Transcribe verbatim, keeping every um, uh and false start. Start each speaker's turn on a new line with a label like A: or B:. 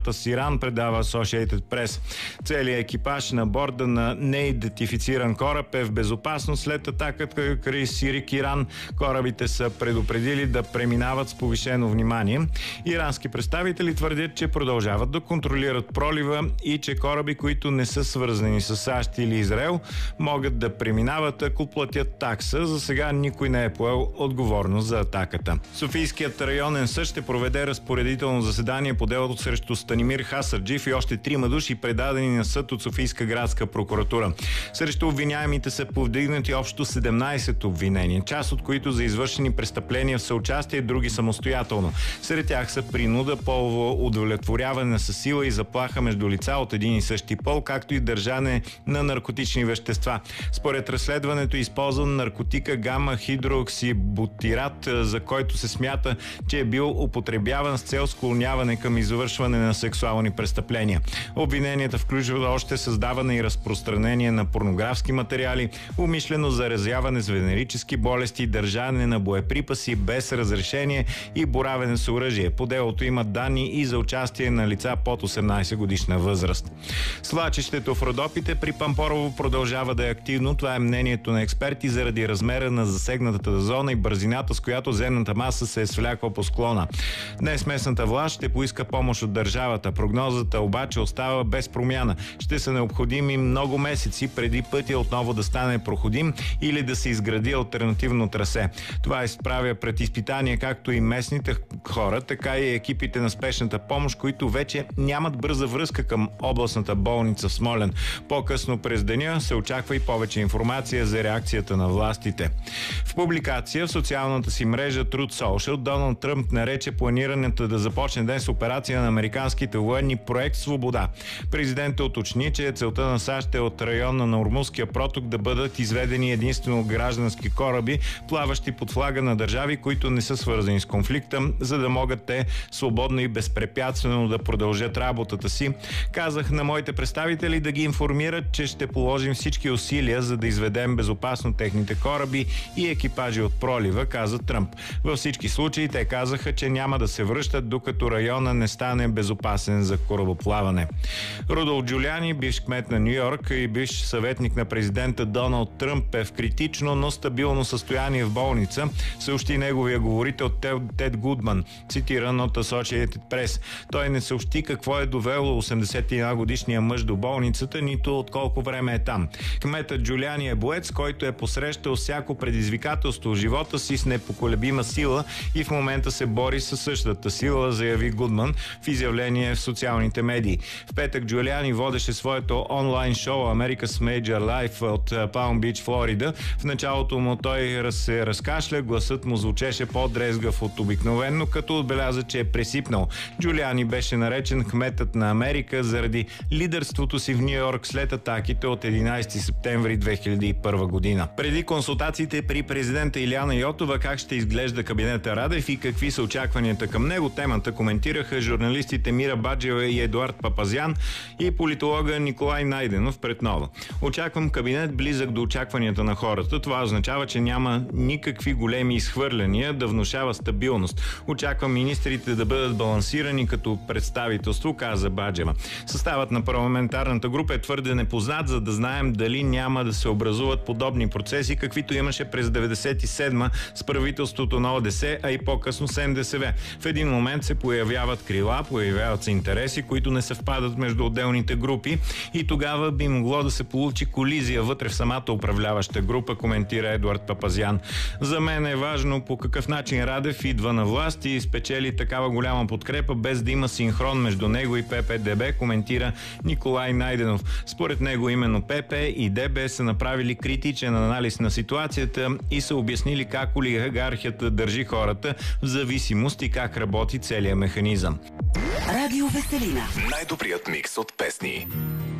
A: с Иран, предава Associated Press. Целият екипаж на борда на неидентифициран кораб е в безопасност след атаката край Сирик, Иран. Корабите са предупредили да преминават с повишено внимание. Ирански представители твърдят, че продължават да контролират пролива и че кораби, които не са свързани с САЩ или Израел, могат да преминават, ако платят такса. За сега никой не е поел отговорност за атаката. Софийският районен съд ще проведе разпоредително заседание по делото срещу Станимир Хасарджиев и още трима души, предадени на съд от Софийска градска прокуратура. Срещу обвиняемите са повдигнати общо седемнайсет обвинения, част от които за извършени престъпления в съучастие, други самостоятелно. Сред тях са принуда, полово удовлетворяване със сила и заплаха между лица от един и същи пол, както и държане на наркотични вещества. Според разследването е използван наркотика гама хидроксибутират, за който се смята, че е бил употребяван с цел склоняване към извършване на сексуални престъпления. Обвиненията включват още създаване и разпространение на порнографски материали, умишлено заразяване с венерически болести, държане на боеприпаси без разрешение и боравене с оръжие. По делото има данни и за участие на лица под осемнайсет годишна възраст. Свлачището в Родопите при Пампорово продължава да е активно. Това е мнението на експерти заради размера на засегнатата зона и бързината, с която земната маса се е свлякла по склона. Днес местната власт ще поиска помощ от държавата. Прогнозата обаче остава без промяна. Ще са необходими много месеци преди пътя отново да стане проходим или да се изгради алтернативно трасе. Това изправя пред изпитание както и местните хора, така и екипите на спешната помощ, които вече нямат бърза връзка към областната болница в Смолян. По-късно през деня се очаква и повече информация за реакцията на властите. В публикация в социалната си мрежа Truth Social Доналд Тръмп нарече планирането да започне днес операция на американските военни проект Свобода. Президентът уточни, че целта на САЩ е от района на Ормузския проток да бъдат изведени единствено граждански кораби, плаващи под флага на държави, които не са свързани с конфликта, за да могат те свободно и безпрепятствено да продължат работата си. Казах на моите представители да ги информират, че ще положим всички усилия, за да изведем безопасно техните кораби и екипажи от пролива, каза Тръмп. Във всички случаи те казаха, че няма да се връщат, докато района не стане безопасен за корабоплаване. Рудолф Джулиани, бивш кмет на Ню Йорк и бивш съветник на президента Доналд Тръмп, е в критично, но стабилно състояние в болница, съобщи неговия говорител Тед Гудман, цитиран от Associated Press. Той не съобщи какво е довело осемдесет и една годишния мъж до болницата, нито от колко време е там. Кметът Джулиани е боец, който е посрещал всяко предизвикателство в живота си с непоколебима сила и в момента се бори със същата сила, заяви Гудман в изявление в социалните медии. В петък Джулиани водеше своето онлайн шоу America's Major Life от Палм Бич, Флорида. В началото му той се разкашля, гласът му звучеше по-дрезгав от обикновено, като отбеляза, че е пресипнал. Джулиани беше наречен кметът на Америка заради лидерството си в Ню Йорк след атаките от единайсети септември две хиляди и първа година. Преди консултациите при президента Илияна Йотова как ще изглежда кабинета Радев и какви са очакванията към него, темата коментираха журналистите Мира Баджева и Едуард Папазян и политолога Николай Найденов пред Нова. Очаквам кабинет близък до очакванията на хората. Това означава, че няма никакви големи изхвърляния, да внушава стабилност. Очаквам министрите да бъдат балансирани като представителство, каза Баджева. Съставът на парламентарната група е твърде непознат, за да знаем дали няма да се образуват подобни процеси, каквито имаше през деветдесет и седма с правителството на О Д С, а и по-късно с Н Д С В. В един момент се появяват крила, появяват се интереси, които не съвпадат между отделните групи и тогава би могло да се получи колизия вътре в самата управляваща група, коментира Едуард Папазян. За мен е важно по какъв начин Радев идва на власт и спечели такава голяма подкрепа, без да има синхрон между него и П П Д Б, коментира Николай Найденов. Според него именно П П и Д Б са направили критичен анализ на ситуацията и са обяснили как олигархията държи хората в зависимост и как работи целият механизъм.
B: Радио Веселина.
C: Най-добрият микс от песни.